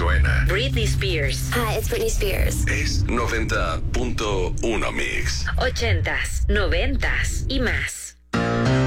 buena. Britney Spears. Hi, it's Britney Spears. Es 90.1 Mix. 80s, 90s y más.